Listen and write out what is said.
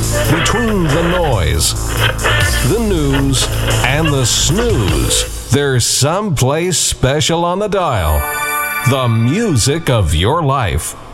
Between the noise, the news, and the snooze, there's someplace special on the dial. The music of your life.